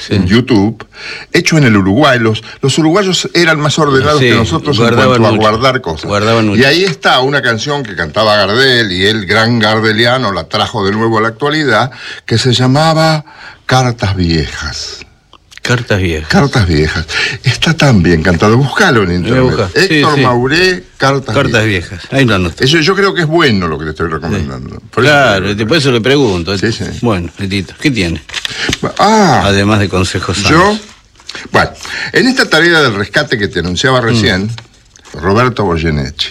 en YouTube, hecho en el Uruguay. Los uruguayos eran más ordenados que nosotros en cuanto a guardar cosas. Y ahí está una canción que cantaba Gardel, y el gran gardeliano la trajo de nuevo a la actualidad, que se llamaba Cartas Viejas. Cartas Viejas. Cartas Viejas. Está tan bien cantado. Búscalo en internet. Héctor Mauré, Cartas Viejas. Ahí lo anoté. Eso yo creo que es bueno lo que le estoy recomendando. Sí. Claro, después eso le pregunto. Sí. Bueno, Letito, ¿qué tiene? Además de consejos sanos. Bueno, en esta tarea del rescate que te anunciaba recién, Roberto Goyeneche.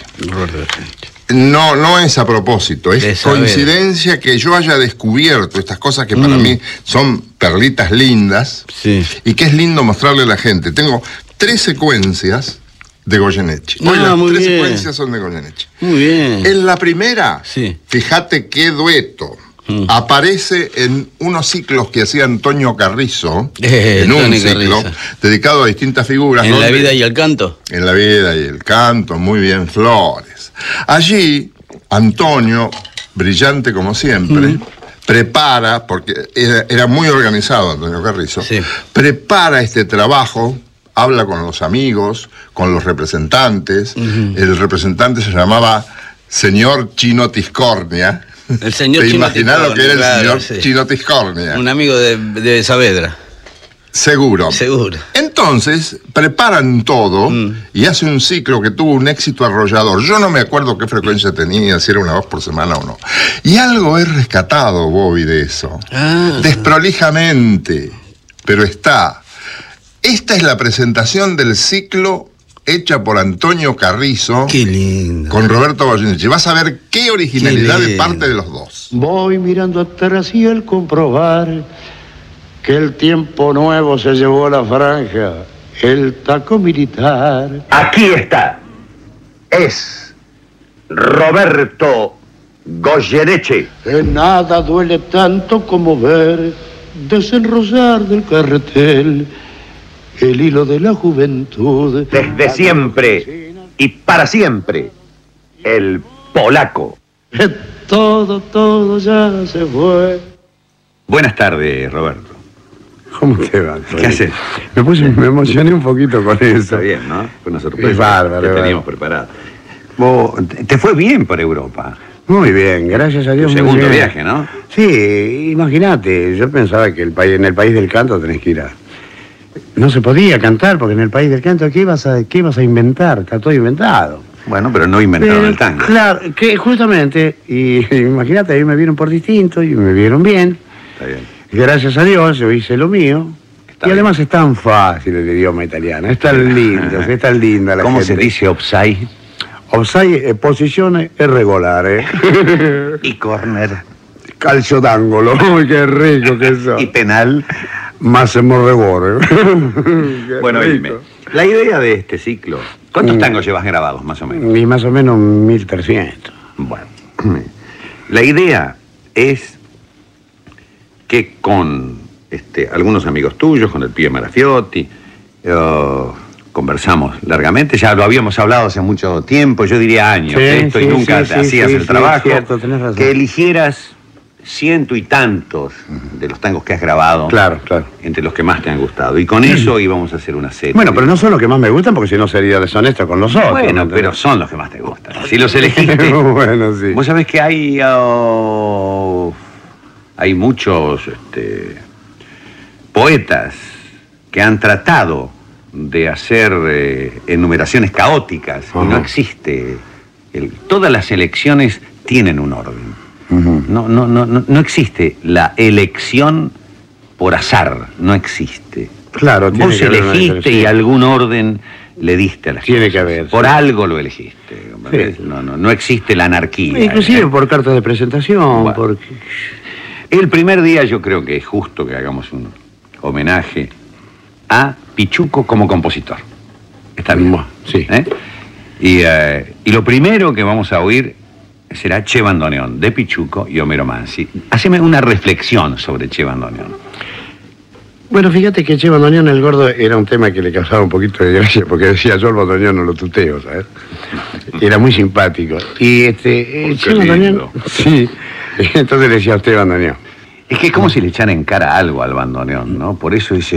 No es a propósito, es coincidencia que yo haya descubierto estas cosas que para mí son perlitas lindas y que es lindo mostrarle a la gente. Tengo 3 secuencias de Goyeneche. Hoy las 3 secuencias son de Goyeneche. Muy bien. En la primera, fíjate qué dueto. Aparece en unos ciclos que hacía Antonio Carrizo, en un ciclo dedicado a distintas figuras. ¿En la vida y el canto? En la vida y el canto, muy bien, Flores. Allí, Antonio, brillante como siempre, prepara, porque era muy organizado Antonio Carrizo, prepara este trabajo, habla con los amigos, con los representantes. El representante se llamaba señor Chino Tiscornia. El señor ¿Te Chino imaginas lo que era el señor Chino Tiscornia? Un amigo de Saavedra. Seguro. Entonces, preparan todo y hace un ciclo que tuvo un éxito arrollador. Yo no me acuerdo qué frecuencia tenía, si era una vez por semana o no. Y algo he rescatado, Bobby, de eso. Desprolijamente, pero está. Esta es la presentación del ciclo hecha por Antonio Carrizo. Qué lindo. Con Roberto Goyeneche. Vas a ver qué originalidad de parte de los dos. Voy mirando atrás y al comprobar que el tiempo nuevo se llevó a la franja, el taco militar. Aquí está. Es Roberto Goyeneche. Que nada duele tanto como ver desenrosar del carretel el hilo de la juventud. Desde siempre y para siempre, el polaco. Todo ya se fue. Buenas tardes, Roberto. ¿Cómo te va? ¿Qué haces? Me emocioné un poquito con eso. Está bien, ¿no? Fue una sorpresa. Es bárbaro. Que teníamos preparada. ¿Te fue bien por Europa? Muy bien, gracias a Dios. Tu segundo viaje, ¿no? Sí, imagínate, yo pensaba que en el país del canto tenés que ir a... No se podía cantar, porque en el país del canto, ¿qué ibas a inventar? Está todo inventado. Bueno, pero no inventaron el tango. Claro, que justamente, y imagínate, ahí me vieron por distinto y me vieron bien. Está bien. Y gracias a Dios yo hice lo mío. Y además es tan fácil el idioma italiano, es tan lindo, es tan linda la ¿Cómo gente. se dice offside? Offside, posizione irregolare. Y corner. Calcio d'angolo, uy, qué rico que eso. Y penal. Máximo rigore. Bueno, dime, la idea de este ciclo, ¿cuántos tangos llevas grabados, más o menos? Y más o menos 1300. Bueno, la idea es que con algunos amigos tuyos, con el pibe Marafiotti, conversamos largamente, ya lo habíamos hablado hace mucho tiempo, yo diría años, y nunca hacías el trabajo, cierto, tenés razón. que eligieras 100 y tantos de los tangos que has grabado, claro, entre los que más te han gustado, y con eso íbamos a hacer una serie. Bueno, pero no son los que más me gustan, porque si no sería deshonesto con los otros. Bueno, ¿no? pero son los que más te gustan. Si los elegiste. Bueno, sí. Vos sabés que hay muchos poetas que han tratado de hacer enumeraciones caóticas, y no existe. Todas las elecciones tienen un orden. No existe la elección por azar, no existe. Claro, vos elegiste y algún orden le diste a las Tiene cosas. que haber. Por algo lo elegiste. Sí. No existe la anarquía. Inclusive por cartas de presentación. Bueno, porque el primer día yo creo que es justo que hagamos un homenaje a Pichuco como compositor. Está bien. Sí. Y lo primero que vamos a oír será Che Bandoneón, de Pichuco y Homero Mansi. Haceme una reflexión sobre Che Bandoneón. Bueno, fíjate que Che Bandoneón el Gordo era un tema que le causaba un poquito de gracia, porque decía, yo el bandoneón no lo tuteo, ¿sabes? Era muy simpático. Y Che Bandoneón... Sí, entonces le decía a usted bandoneón. Es que es como si le echara en cara algo al bandoneón, ¿no? Por eso dice...